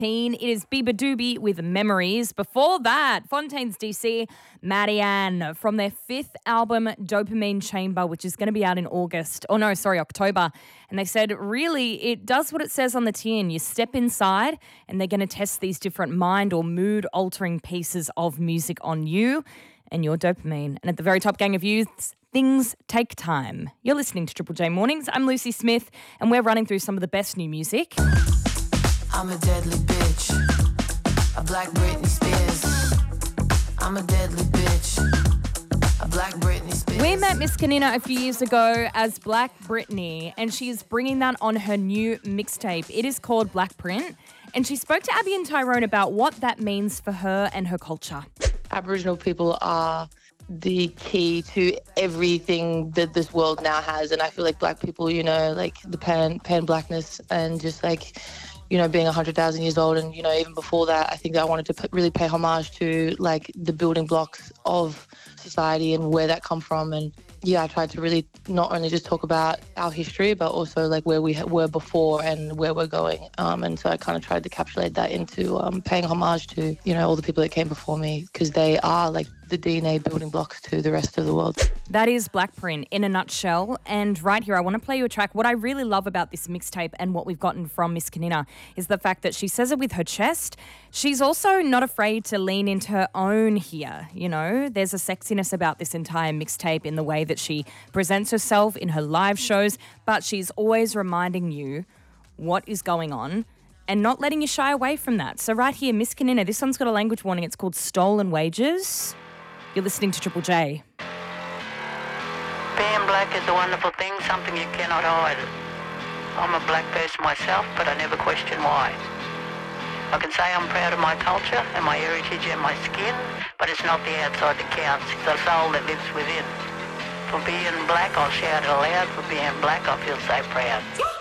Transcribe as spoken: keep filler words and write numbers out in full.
It is Biba Doobie with Memories. Before that, Fontaines D C, Marianne from their fifth album, Dopamine Chamber, which is going to be out in August. Oh, no, sorry, October. And they said, really, it does what it says on the tin. You step inside and they're going to test these different mind or mood-altering pieces of music on you and your dopamine. And at the very top, gang of youths, things take time. You're listening to Triple J Mornings. I'm Lucy Smith, and we're running through some of the best new music. I'm a deadly bitch, a black Britney Spears. I'm a deadly bitch, a black Britney Spears. We met Miss Kanina a few years ago as Black Britney, and she's bringing that on her new mixtape. It is called Black Print, and she spoke to Abby and Tyrone about what that means for her and her culture. Aboriginal people are the key to everything that this world now has, and I feel like black people, you know, like the pan pan blackness and just like, you know, being one hundred thousand years old, and, you know, even before that, I think that I wanted to p- really pay homage to, like, the building blocks of society and where that come from. And, yeah, I tried to really not only just talk about our history, but also, like, where we ha- were before and where we're going. Um, and so I kind of tried to encapsulate that into um, paying homage to, you know, all the people that came before me, because they are, like, the D N A building blocks to the rest of the world. That is Black Print in a nutshell. And right here, I want to play you a track. What I really love about this mixtape and what we've gotten from Miss Kanina is the fact that she says it with her chest. She's also not afraid to lean into her own here. You know, there's a sexiness about this entire mixtape in the way that she presents herself in her live shows, but she's always reminding you what is going on and not letting you shy away from that. So right here, Miss Kanina, this one's got a language warning. It's called Stolen Wages. You're listening to Triple J. Being black is a wonderful thing, something you cannot hide. I'm a black person myself, but I never question why. I can say I'm proud of my culture and my heritage and my skin, but it's not the outside that counts, it's the soul that lives within. For being black, I'll shout it aloud. For being black, I feel so proud.